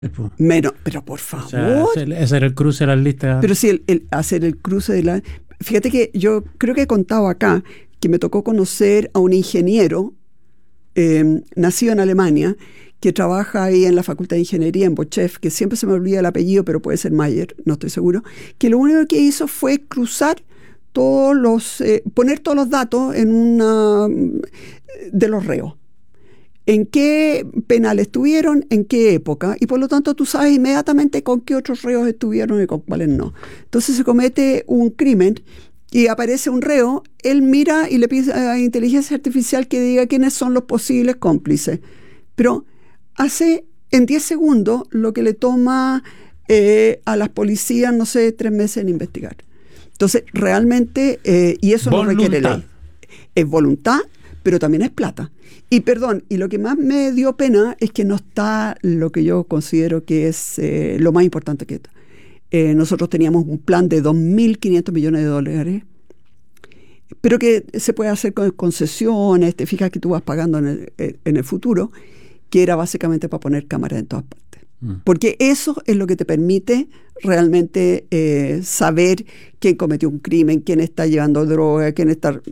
Menos, pero por favor. O sea, hacer el cruce de las listas. Pero sí, el hacer el cruce de la... Fíjate que yo creo que he contado acá que me tocó conocer a un ingeniero nacido en Alemania, que trabaja ahí en la Facultad de Ingeniería en Bochef, que siempre se me olvida el apellido, pero puede ser Mayer, no estoy seguro, que lo único que hizo fue cruzar todos los, poner todos los datos en una de los reos. En qué penal estuvieron, en qué época, y por lo tanto tú sabes inmediatamente con qué otros reos estuvieron y con cuáles no. Entonces se comete un crimen y aparece un reo, él mira y le pide a inteligencia artificial que diga quiénes son los posibles cómplices. Pero hace en 10 segundos lo que le toma a las policías, no sé, 3 meses en investigar. Entonces, realmente, y eso no requiere ley. Es voluntad, pero también es plata. Y perdón, y lo que más me dio pena es que no está lo que yo considero que es lo más importante que esto. Nosotros teníamos un plan de $2.500 millones, pero que se puede hacer con concesiones, te fijas que tú vas pagando en el futuro, que era básicamente para poner cámaras en todas partes. Porque eso es lo que te permite realmente saber quién cometió un crimen, quién está llevando droga, quién está...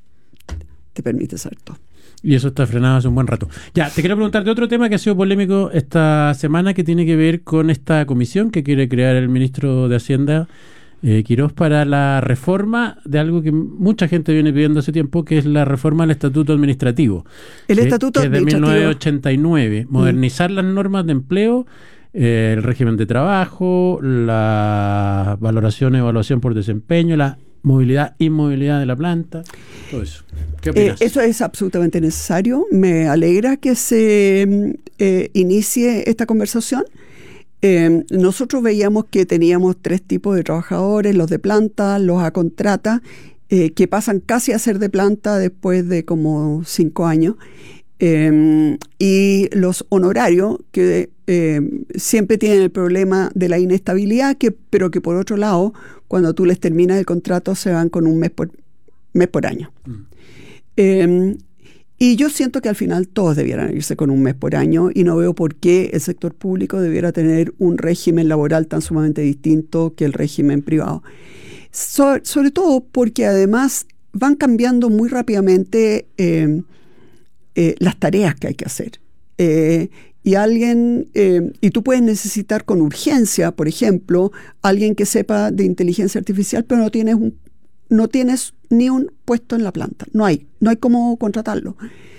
Te permite saber todo. Y eso está frenado hace un buen rato. Ya, te quiero preguntar de otro tema que ha sido polémico esta semana, que tiene que ver con esta comisión que quiere crear el ministro de Hacienda, Quirós, para la reforma de algo que mucha gente viene pidiendo hace tiempo, que es la reforma del Estatuto Administrativo. El Estatuto Administrativo. Que es de 1989. Modernizar las normas de empleo, el régimen de trabajo, la evaluación por desempeño, la movilidad, inmovilidad de la planta, todo eso. ¿Qué opinas? Eso es absolutamente necesario. Me alegra que se inicie esta conversación. Nosotros veíamos que teníamos 3 tipos de trabajadores: los de planta, los a contrata, que pasan casi a ser de planta después de como 5 años, y los honorarios, que siempre tienen el problema de la inestabilidad, pero que por otro lado, cuando tú les terminas el contrato, se van con un mes por año. Y yo siento que al final todos debieran irse con un mes por año, y no veo por qué el sector público debiera tener un régimen laboral tan sumamente distinto que el régimen privado. Sobre todo porque además van cambiando muy rápidamente las tareas que hay que hacer. Y tú puedes necesitar con urgencia, por ejemplo, alguien que sepa de inteligencia artificial, pero no tienes ni un puesto en la planta. No hay cómo contratarlo.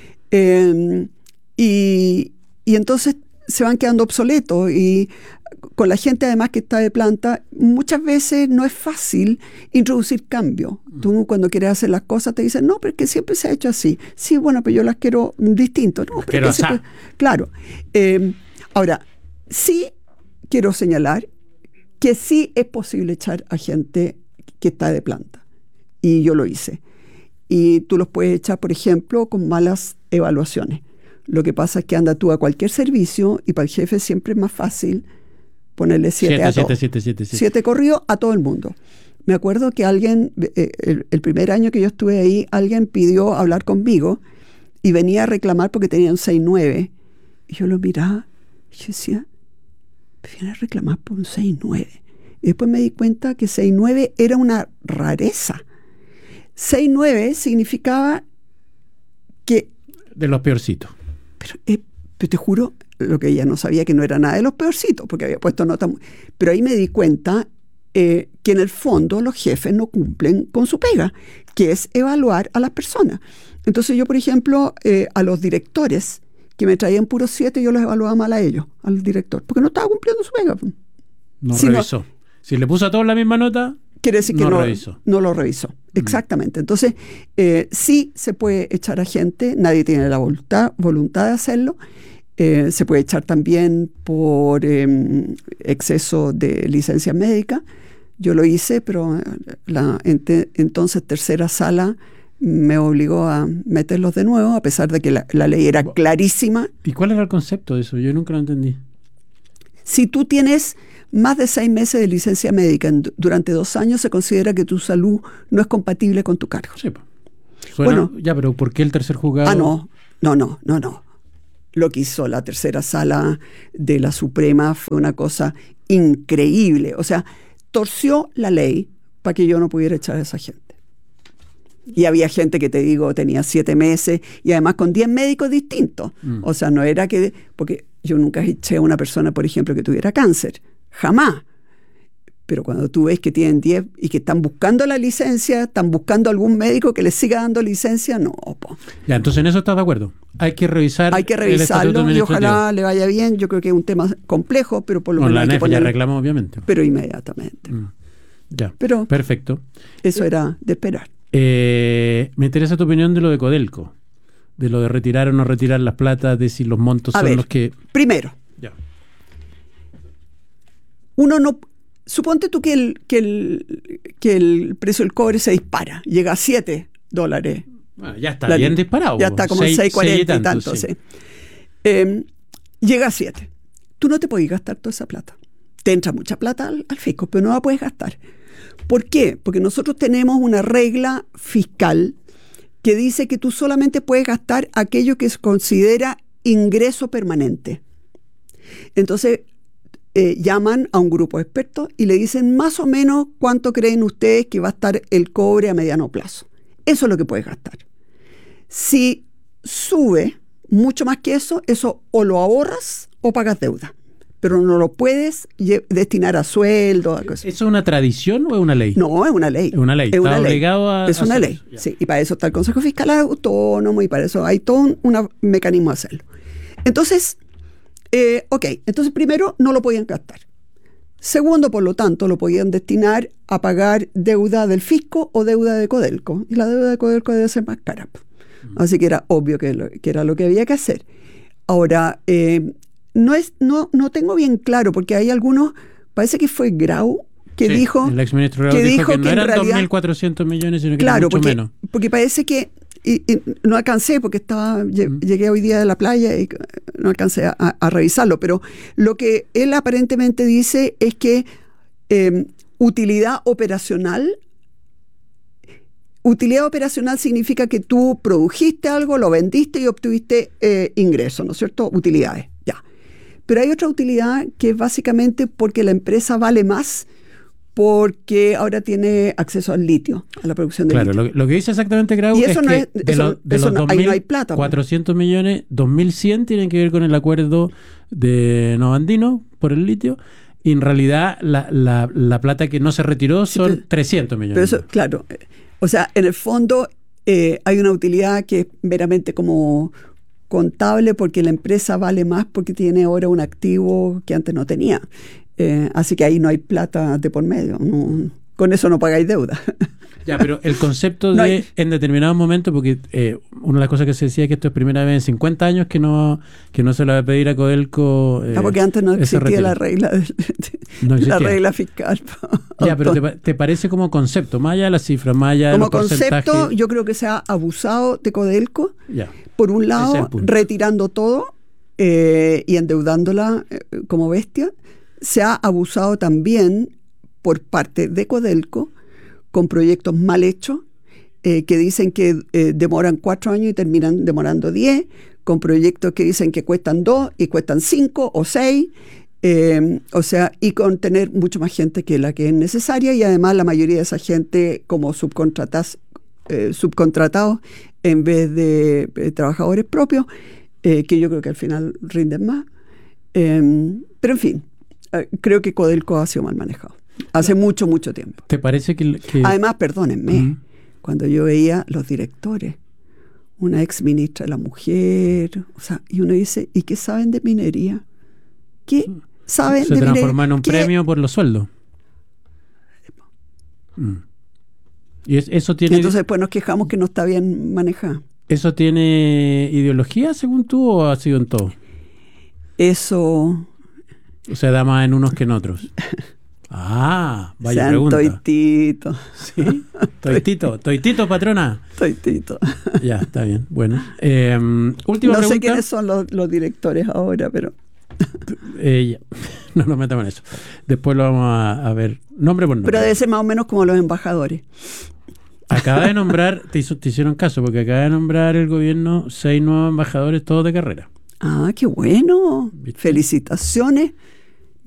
Y entonces se van quedando obsoletos, y con la gente además que está de planta, muchas veces no es fácil introducir cambios. Tú cuando quieres hacer las cosas te dicen, no, pero es que siempre se ha hecho así. Sí, bueno, pero yo las quiero distinto. No, pero siempre... Claro. Ahora, sí quiero señalar que sí es posible echar a gente que está de planta. Y yo lo hice. Y tú los puedes echar, por ejemplo, con malas evaluaciones. Lo que pasa es que anda tú a cualquier servicio y para el jefe siempre es más fácil ponerle 7 a todos. 7 corridos a todo el mundo. Me acuerdo que alguien, el primer año que yo estuve ahí, alguien pidió hablar conmigo y venía a reclamar porque tenía un 6.9. Y yo lo miraba y yo decía, me viene a reclamar por un 6.9. Y después me di cuenta que 6.9 era una rareza. 6.9 significaba que... De los peorcitos. Pero te juro, lo que ella no sabía, que no era nada de los peorcitos, porque había puesto nota. Pero ahí me di cuenta que en el fondo los jefes no cumplen con su pega, que es evaluar a las personas. Entonces yo, por ejemplo, a los directores que me traían puros 7, yo los evaluaba mal a ellos, al director, porque no estaba cumpliendo su pega. No revisó. Si le puso a todos la misma nota, quiere decir que no lo revisó. Exactamente. Entonces, sí se puede echar a gente, nadie tiene la voluntad de hacerlo. Se puede echar también por exceso de licencia médica. Yo lo hice, pero entonces tercera sala me obligó a meterlos de nuevo, a pesar de que la ley era clarísima. ¿Y cuál era el concepto de eso? Yo nunca lo entendí. Si tú tienes más de 6 meses de licencia médica durante 2 años, se considera que tu salud no es compatible con tu cargo. Sí. Bueno, ya, pero ¿por qué el tercer juzgado? No. lo que hizo la tercera sala de la Suprema fue una cosa increíble. O sea, torció la ley para que yo no pudiera echar a esa gente. Y había gente que, te digo, tenía 7 meses y además con 10 médicos distintos. O sea, no era que... Porque yo nunca eché a una persona, por ejemplo, que tuviera cáncer. Jamás. Pero cuando tú ves que tienen 10 y que están buscando la licencia, están buscando algún médico que les siga dando licencia, no. Po. Ya, entonces en eso estás de acuerdo. Hay que revisar. Hay que revisarlo y ojalá le vaya bien. Yo creo que es un tema complejo, pero por lo menos la hay NEF que poner, ya reclamó, obviamente. Pero inmediatamente. Ya, pero perfecto. Eso era de esperar. Me interesa tu opinión de lo de Codelco. De lo de retirar o no retirar las platas, de si los montos son los que... Primero. Ya. Uno no... Suponte tú que el precio del cobre se dispara, llega a $7. Bueno, ya está bien disparado. Ya está como 6.40 y tanto. Sí. Llega a 7. Tú no te puedes gastar toda esa plata. Te entra mucha plata al fisco, pero no la puedes gastar. ¿Por qué? Porque nosotros tenemos una regla fiscal que dice que tú solamente puedes gastar aquello que se considera ingreso permanente. Entonces... llaman a un grupo de expertos y le dicen más o menos cuánto creen ustedes que va a estar el cobre a mediano plazo. Eso es lo que puedes gastar. Si sube mucho más que eso o lo ahorras o pagas deuda. Pero no lo puedes destinar a sueldo. ¿Eso es una tradición o es una ley? No, es una ley. Es una ley. Está obligado a... Es una ley, sí. Y para eso está el Consejo Fiscal Autónomo y para eso hay todo un mecanismo de hacerlo. Entonces... entonces primero no lo podían gastar. Segundo, por lo tanto, lo podían destinar a pagar deuda del fisco o deuda de Codelco. Y la deuda de Codelco debe ser más cara. Así que era obvio que era lo que había que hacer. Ahora, no tengo bien claro, porque hay algunos, parece que fue Grau, que dijo... El exministro Grau dijo que no eran 2.400 millones, sino que eran mucho menos. Porque parece que y no alcancé porque llegué hoy día de la playa y no alcancé a revisarlo, pero lo que él aparentemente dice es que utilidad operacional significa que tú produjiste algo, lo vendiste y obtuviste ingresos, ¿no es cierto? Utilidades, ya. Pero hay otra utilidad que es básicamente porque la empresa vale más porque ahora tiene acceso al litio, a la producción de litio. Claro, lo que dice exactamente Grau es que de los 2.400 millones, 2.100 tienen que ver con el acuerdo de Novandino por el litio, y en realidad la plata que no se retiró son 300 millones. Pero eso, claro, o sea, en el fondo hay una utilidad que es meramente como contable porque la empresa vale más porque tiene ahora un activo que antes no tenía. Así que ahí no hay plata de por medio. No, con eso no pagáis deuda. Ya, pero el concepto de en determinados momentos, porque una de las cosas que se decía es que esto es primera vez en 50 años que no se le va a pedir a Codelco. Porque antes no existía la regla la regla fiscal. Ya, pero ¿te parece como concepto, más allá de las cifras, más allá de los porcentajes? Como concepto, yo creo que se ha abusado de Codelco. Ya. Por un lado, retirando todo y endeudándola como bestia. Se ha abusado también por parte de Codelco con proyectos mal hechos que dicen que demoran 4 años y terminan demorando 10, con proyectos que dicen que cuestan 2 y cuestan 5 o 6, o sea, y con tener mucho más gente que la que es necesaria, y además la mayoría de esa gente como subcontratados en vez de trabajadores propios, que yo creo que al final rinden más. Pero en fin, creo que Codelco ha sido mal manejado. Hace mucho tiempo. ¿Te parece que... Además, perdónenme, cuando yo veía los directores, una ex ministra de la mujer, o sea, y uno dice, ¿y qué saben de minería? ¿Qué saben de minería? Se transformó en un premio por los sueldos. Y eso tiene... Entonces después nos quejamos que no está bien manejada. ¿Eso tiene ideología, según tú, o ha sido en todo? Eso... O sea, da más en unos que en otros. Vaya pregunta. Toitito. ¿Sí? Toitito, patrona. Toitito. Ya, está bien. Bueno. Última pregunta. No sé quiénes son los directores ahora, pero... No nos metamos en eso. Después lo vamos a ver nombre por nombre. Pero debe ser más o menos como los embajadores. Acaba de nombrar, te hicieron caso, porque acaba de nombrar el gobierno 6 nuevos embajadores, todos de carrera. Ah, qué bueno. ¿Viste? Felicitaciones.